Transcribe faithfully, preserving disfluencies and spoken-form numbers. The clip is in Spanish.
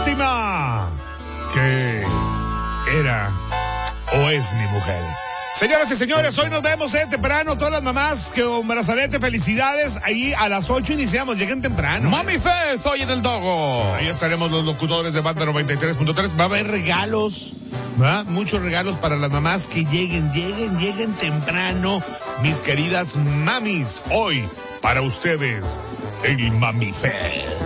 Lástima que era o es mi mujer. Señoras y señores, hoy nos vemos eh, temprano. Todas las mamás que con brazalete, felicidades. Ahí a las ocho iniciamos, lleguen temprano. Mami Fest, hoy en el Dogo. Ahí estaremos los locutores de Banda noventa y tres punto tres. Va a haber regalos, ¿verdad? Muchos regalos para las mamás que lleguen, lleguen, lleguen temprano. Mis queridas mamis, hoy para ustedes el Mami Fest.